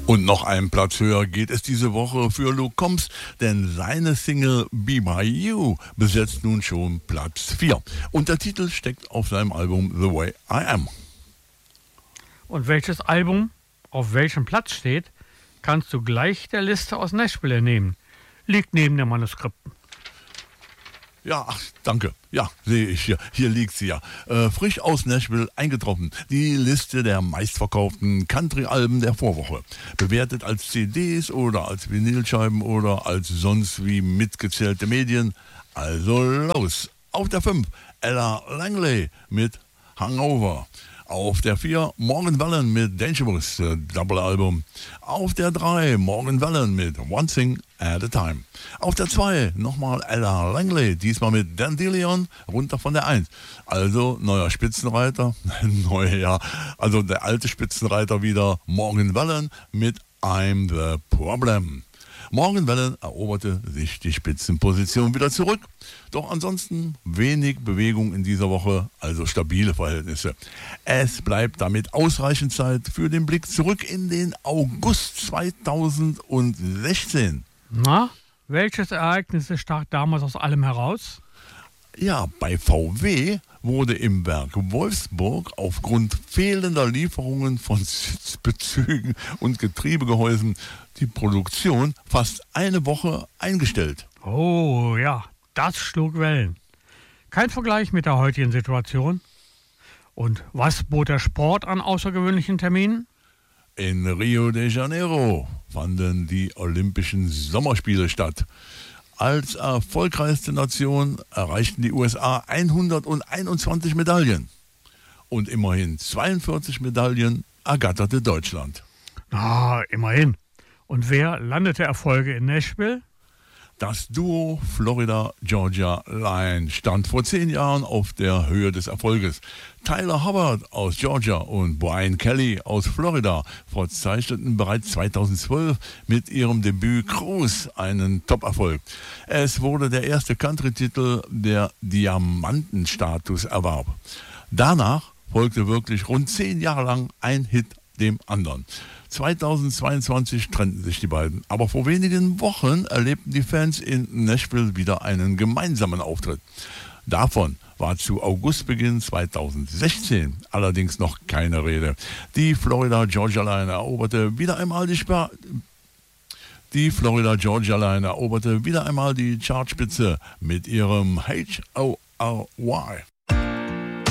Und noch einen Platz höher geht es diese Woche für Luke Combs, denn seine Single Be By You besetzt nun schon Platz 4. Und der Titel steckt auf seinem Album The Way I Am. Und welches Album auf welchem Platz steht, kannst du gleich der Liste aus Nashville entnehmen. Liegt neben den Manuskripten. Ja, ach, danke. Ja, sehe ich hier. Hier liegt sie ja. Frisch aus Nashville eingetroffen. Die Liste der meistverkauften Country-Alben der Vorwoche. Bewertet als CDs oder als Vinylscheiben oder als sonst wie mitgezählte Medien. Also los. Auf der 5 Ella Langley mit Hangover. Auf der 4 Morgan Wallen mit Dangerous, Double-Album. Auf der 3 Morgan Wallen mit One Thing at a Time. Auf der 2 nochmal Ella Langley, diesmal mit Dandelion, runter von der 1. Also neuer Spitzenreiter, also der alte Spitzenreiter wieder, Morgan Wallen mit I'm the Problem. Morgan Wallen eroberte sich die Spitzenposition wieder zurück. Doch ansonsten wenig Bewegung in dieser Woche, also stabile Verhältnisse. Es bleibt damit ausreichend Zeit für den Blick zurück in den August 2016. Na, welches Ereignis stach damals aus allem heraus? Ja, bei VW wurde im Werk Wolfsburg aufgrund fehlender Lieferungen von Sitzbezügen und Getriebegehäusen die Produktion fast eine Woche eingestellt. Oh ja, das schlug Wellen. Kein Vergleich mit der heutigen Situation. Und was bot der Sport an außergewöhnlichen Terminen? In Rio de Janeiro fanden die Olympischen Sommerspiele statt. Als erfolgreichste Nation erreichten die USA 121 Medaillen. Und immerhin 42 Medaillen ergatterte Deutschland. Immerhin. Und wer landete Erfolge in Nashville? Das Duo Florida-Georgia Line stand vor 10 Jahren auf der Höhe des Erfolges. Tyler Hubbard aus Georgia und Brian Kelly aus Florida verzeichneten bereits 2012 mit ihrem Debüt Cruise einen Top-Erfolg. Es wurde der erste Country-Titel, der Diamantenstatus erwarb. Danach folgte wirklich rund 10 Jahre lang ein Hit dem anderen. 2022 trennten sich die beiden, aber vor wenigen Wochen erlebten die Fans in Nashville wieder einen gemeinsamen Auftritt. Davon war zu Augustbeginn 2016 allerdings noch keine Rede. Die Florida-Georgia Line eroberte wieder einmal die Chartspitze mit ihrem HORY.